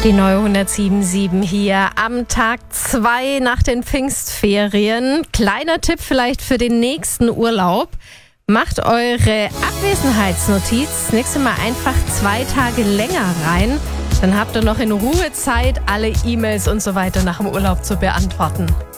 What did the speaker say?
Die neue 107.7 hier am Tag 2 nach den Pfingstferien. Kleiner Tipp vielleicht für den nächsten Urlaub. Macht eure Abwesenheitsnotiz nächstes Mal einfach 2 Tage länger rein. Dann habt ihr noch in Ruhe Zeit, alle E-Mails und so weiter nach dem Urlaub zu beantworten.